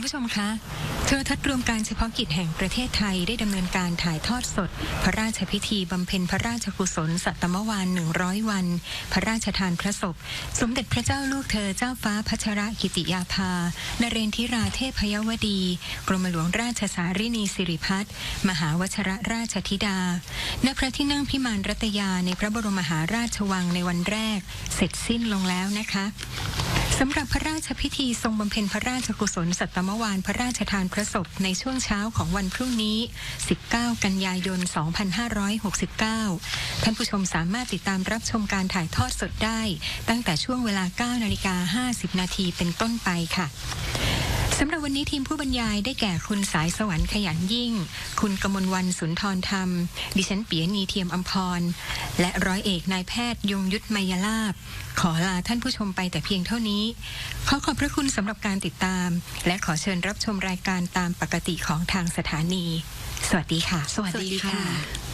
ผู้ชมคะโทรทัศน์รวมการเฉพาะกิจแห่งประเทศไทยได้ดำเนินการถ่ายทอดสดพระราชพิธีบำเพ็ญพระราชกุศลสัตมวาน100 วันพระราชทานพระศพสมเด็จพระเจ้าลูกเธอเจ้าฟ้าพัชรกิติยาภานเรนทิราเทพยวดีกรมหลวงราชสารินีสิริพัฒน์มหาวชรราชธิดาณพระที่นั่งพิมานรัตยาในพระบรมมหาราชวังในวันแรกเสร็จสิ้นลงแล้วนะคะสำหรับพระราชพิธีทรงบำเพ็ญพระราชกุศลสัตมวานพระราชทานพระศพในช่วงเช้าของวันพรุ่งนี้19 กันยายน 2569ท่านผู้ชมสามารถติดตามรับชมการถ่ายทอดสดได้ตั้งแต่ช่วงเวลา 9:50 น.เป็นต้นไปค่ะสำหรับวันนี้ทีมผู้บรรยายได้แก่คุณสายสวรรค์ขยันยิ่งคุณกมลวรรณสุนทรธรรมดิฉันเปียณีเทียมอำพรและร้อยเอกนายแพทย์ยงยุทธไมยลาภขอลาท่านผู้ชมไปแต่เพียงเท่านี้ขอขอบพระคุณสำหรับการติดตามและขอเชิญรับชมรายการตามปกติของทางสถานีสวัสดีค่ะสวัสดีค่ะ